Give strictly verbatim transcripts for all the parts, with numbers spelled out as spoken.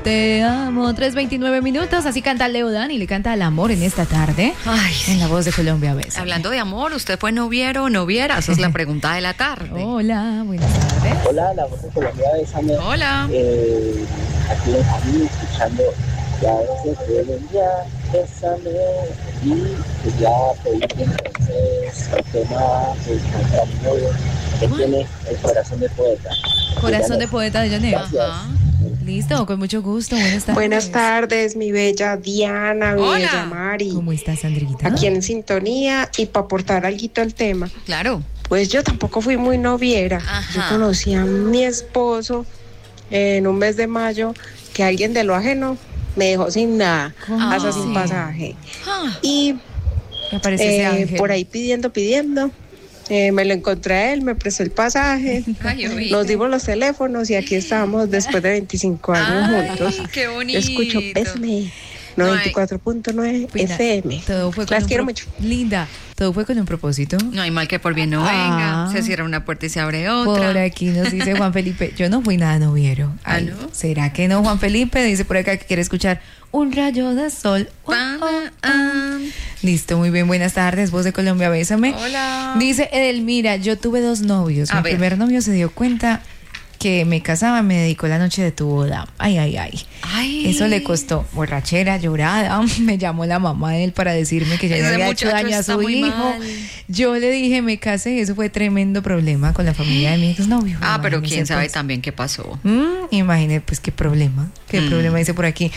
Te amo, tres veintinueve minutos, así canta Leo Dan y le canta al amor en esta tarde. Ay, en La Voz de Colombia, ¿ves? Hablando de amor, ¿usted fue noviero o noviera? Esa es la pregunta de la tarde. Hola, buenas tardes. Hola, La Voz de Colombia, bésame. Hola. Eh, aquí en familia, escuchando La Voz de Colombia, bésame. Y pues ya pedí entonces el tema que canta mi novio, que tiene el corazón de poeta. Corazón de poeta de Janet. Ajá. Listo, con mucho gusto. Buenas tardes. Buenas tardes, mi bella Diana, mi Hola. bella Mari. ¿Cómo estás, Sandrita? Aquí en sintonía y para aportar algo al tema. Claro. Pues yo tampoco fui muy noviera. Ajá. Yo conocí a mi esposo en un mes de mayo, que alguien de lo ajeno me dejó sin nada, ¿Cómo hasta así? sin pasaje. Ah, Y Me aparece ese eh, ángel. por ahí pidiendo, pidiendo. Eh, me lo encontré a él, me prestó el pasaje, ay, oí. nos dimos los teléfonos y aquí estamos después de veinticinco años Ay, juntos. qué bonito. Yo escucho Bésame noventa y cuatro punto nueve Mira, F M. Todo fue con Las un quiero pro- mucho. Linda, todo fue con un propósito. No hay mal que por bien no Ah. venga. Se cierra una puerta y se abre otra. Por aquí nos dice Juan Felipe, yo no fui nada noviero. ¿Ah, Ay, no? ¿será que no, Juan Felipe? Dice por acá que quiere escuchar un rayo de sol. Oh, Pa, oh, ah. Listo, muy bien, buenas tardes, Voz de Colombia, bésame. Hola. Dice Edelmira, yo tuve dos novios. A Mi ver. primer novio se dio cuenta que me casaba, me dedicó la noche de tu boda. Ay, ay, ay. Ay. Eso le costó borrachera, llorada. Me llamó la mamá de él para decirme que ya le Ese había hecho muchacho daño a está su muy hijo. mal. Yo le dije, me casé, y eso fue tremendo problema con la familia de mi exnovio. Ah, pero Imagínese, quién sabe pues. también qué pasó. Mm, imagine, pues qué problema. Qué Mm. problema dice por aquí.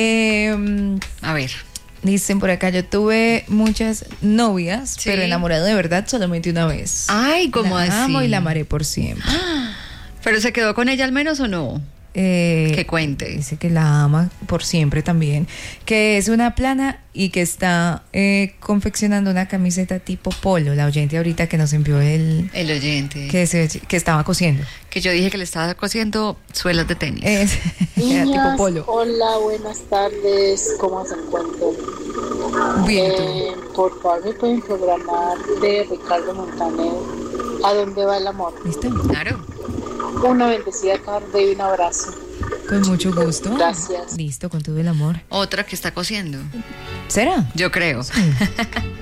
Eh, A ver. Dicen por acá, yo tuve muchas novias, Sí. pero enamorado de verdad solamente una vez. Ay, ¿cómo la así? amo y la amaré por siempre. ¿Pero se quedó con ella al menos o no? Eh, Que cuente. Dice que la ama por siempre también, que es una plana y que está eh, confeccionando una camiseta tipo polo, la oyente ahorita que nos envió el El oyente. que se que estaba cosiendo. Que yo dije que le estaba cosiendo suelas de tenis. Es, era tipo Niñas, polo. hola, buenas tardes, ¿cómo se encuentran? Bien, tú. Eh, por favor, me pueden programar de Ricardo Montaner, ¿A dónde va el amor? ¿Listo? Claro. Una bendecida tarde y un abrazo. Con mucho gusto. Gracias. Listo, con todo el amor. Otra que está cosiendo. ¿Será? Yo creo. Sí.